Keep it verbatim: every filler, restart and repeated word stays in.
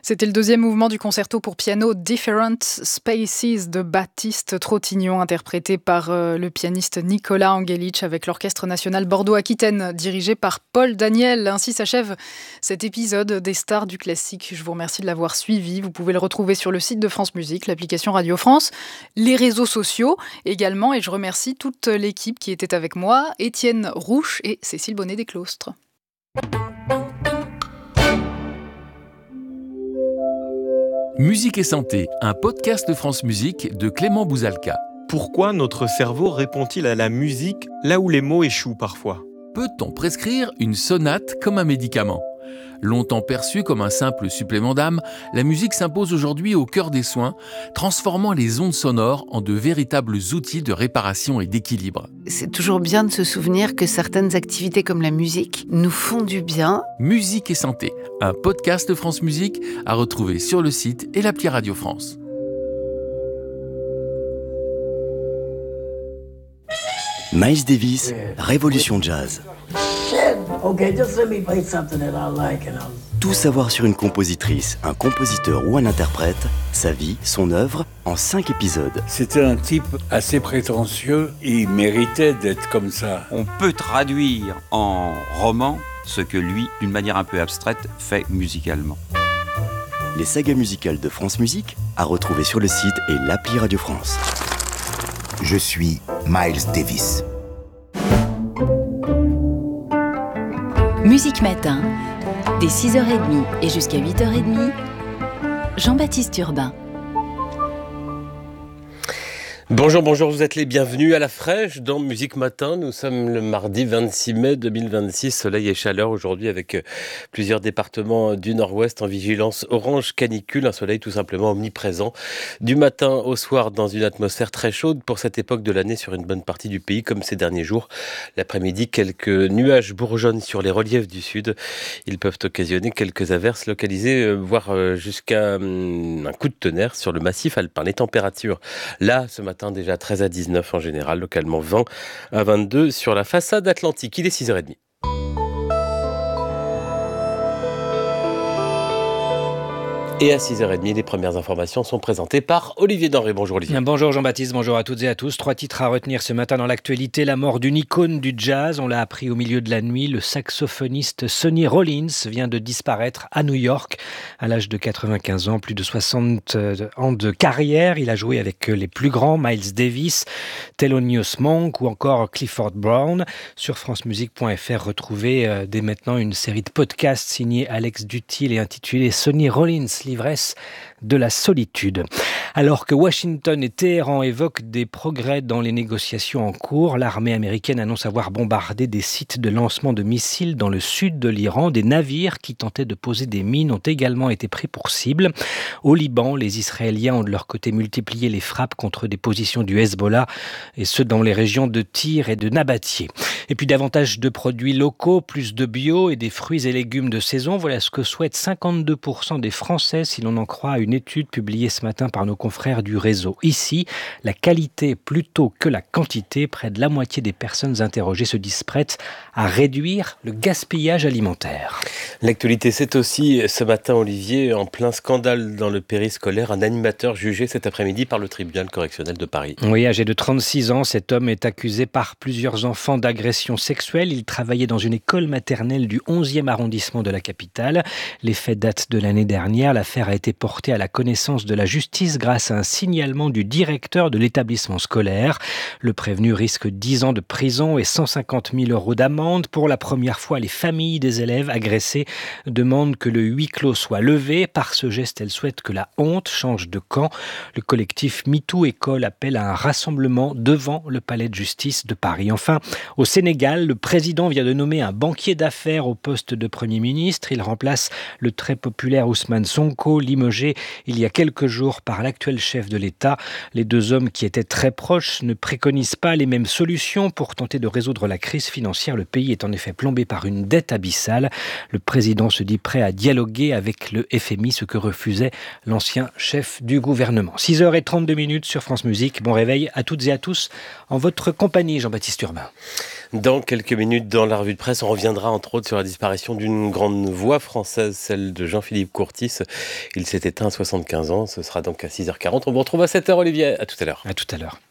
C'était le deuxième mouvement du concerto pour piano Different Spaces de Baptiste Trottignon, interprété par euh, le pianiste Nicolas Angelic avec l'Orchestre national Bordeaux-Aquitaine, dirigé par Paul Daniel. Ainsi s'achève cet épisode des Stars du classique. Je vous remercie de l'avoir suivi. Vous pouvez le retrouver sur le site de France Musique, l'application Radio France, les réseaux sociaux également. Et je remercie toute l'équipe qui était avec moi, Étienne Rouche et Cécile Bonnet-Desclostres. Musique et santé, un podcast de France Musique de Clément Bouzalka. Pourquoi notre cerveau répond-il à la musique là où les mots échouent parfois ? Peut-on prescrire une sonate comme un médicament ? Longtemps perçue comme un simple supplément d'âme, la musique s'impose aujourd'hui au cœur des soins, transformant les ondes sonores en de véritables outils de réparation et d'équilibre. C'est toujours bien de se souvenir que certaines activités comme la musique nous font du bien. Musique et santé, un podcast de France Musique à retrouver sur le site et l'appli Radio France. Miles Davis, Révolution Jazz. Okay, just let me play something that I like and I'll... Tout savoir sur une compositrice, un compositeur ou un interprète, sa vie, son œuvre, en cinq épisodes. C'était un type assez prétentieux, il méritait d'être comme ça. On peut traduire en roman ce que lui, d'une manière un peu abstraite, fait musicalement. Les sagas musicales de France Musique, à retrouver sur le site et l'appli Radio France. Je suis Miles Davis. Musique Matin, dès six heures trente et jusqu'à huit heures trente, Jean-Baptiste Urbain. Bonjour, bonjour, vous êtes les bienvenus à la fraîche dans Musique Matin. Nous sommes le mardi vingt-six mai deux mille vingt-six, soleil et chaleur aujourd'hui avec plusieurs départements du nord-ouest en vigilance orange canicule, un soleil tout simplement omniprésent du matin au soir dans une atmosphère très chaude pour cette époque de l'année sur une bonne partie du pays comme ces derniers jours. L'après-midi, quelques nuages bourgeonnent sur les reliefs du sud. Ils peuvent occasionner quelques averses localisées, voire jusqu'à un coup de tonnerre sur le massif alpin. Les températures, là, ce matin, déjà treize à dix-neuf en général, localement vingt à vingt-deux sur la façade atlantique. Il est six heures trente. Et à six heures trente, les premières informations sont présentées par Olivier Denré. Bonjour Olivier. Bonjour Jean-Baptiste, bonjour à toutes et à tous. Trois titres à retenir ce matin dans l'actualité. La mort d'une icône du jazz, on l'a appris au milieu de la nuit. Le saxophoniste Sonny Rollins vient de disparaître à New York à l'âge de quatre-vingt-quinze ans, plus de soixante ans de carrière. Il a joué avec les plus grands, Miles Davis, Thelonious Monk ou encore Clifford Brown. Sur francemusique point f r, retrouvez euh, dès maintenant une série de podcasts signés Alex Dutil et intitulés Sonny Rollins, l'ivresse de la solitude. Alors que Washington et Téhéran évoquent des progrès dans les négociations en cours, l'armée américaine annonce avoir bombardé des sites de lancement de missiles dans le sud de l'Iran. Des navires qui tentaient de poser des mines ont également été pris pour cible. Au Liban, les Israéliens ont de leur côté multiplié les frappes contre des positions du Hezbollah, et ce dans les régions de Tyr et de Nabatieh. Et puis davantage de produits locaux, plus de bio et des fruits et légumes de saison. Voilà ce que souhaitent cinquante-deux pour cent des Français, si l'on en croit à une étude publiée ce matin par nos confrères du réseau. Ici, la qualité plutôt que la quantité. Près de la moitié des personnes interrogées se disent prêtes à réduire le gaspillage alimentaire. L'actualité, c'est aussi ce matin, Olivier, en plein scandale dans le périscolaire, un animateur jugé cet après-midi par le tribunal correctionnel de Paris. Oui, âgé de trente-six ans, cet homme est accusé par plusieurs enfants d'agression sexuelle. Il travaillait dans une école maternelle du onzième arrondissement de la capitale. Les faits datent de l'année dernière. L'affaire a été portée à la connaissance de la justice grâce à un signalement du directeur de l'établissement scolaire. Le prévenu risque dix ans de prison et cent cinquante mille euros d'amende. Pour la première fois, les familles des élèves agressés demandent que le huis clos soit levé. Par ce geste, elles souhaitent que la honte change de camp. Le collectif MeToo École appelle à un rassemblement devant le palais de justice de Paris. Enfin, au Sénégal, le président vient de nommer un banquier d'affaires au poste de Premier ministre. Il remplace le très populaire Ousmane Sonko, limogé il y a quelques jours par l'actuel chef de l'État. Les deux hommes qui étaient très proches ne préconisent pas les mêmes solutions pour tenter de résoudre la crise financière. Le pays est en effet plombé par une dette abyssale. Le président se dit prêt à dialoguer avec le F M I, ce que refusait l'ancien chef du gouvernement. six heures trente-deux minutes sur France Musique. Bon réveil à toutes et à tous en votre compagnie, Jean-Baptiste Urbain. Dans quelques minutes, dans la revue de presse, on reviendra entre autres sur la disparition d'une grande voix française, celle de Jean-Philippe Courtis. Il s'est éteint à soixante-quinze ans, ce sera donc à six heures quarante. On vous retrouve à sept heures, Olivier. À tout à l'heure. À tout à l'heure.